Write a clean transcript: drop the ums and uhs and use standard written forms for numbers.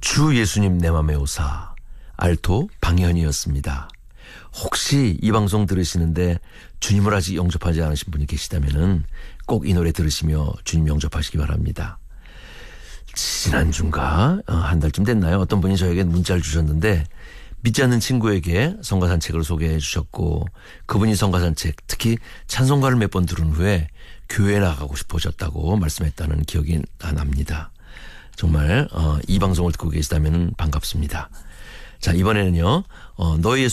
주 예수님 내 맘에 오사 알토 방현이었습니다. 혹시 이 방송 들으시는데 주님을 아직 영접하지 않으신 분이 계시다면은 꼭 이 노래 들으시며 주님 영접하시기 바랍니다. 지난주인가 한 달쯤 됐나요? 어떤 분이 저에게 문자를 주셨는데 믿지 않는 친구에게 성가산책을 소개해 주셨고 그분이 성가산책 특히 찬송가를 몇 번 들은 후에 교회에 나가고 싶어졌다고 말씀했다는 기억이 납니다. 정말 이 방송을 듣고 계시다면 반갑습니다. 자, 이번에는요. 너의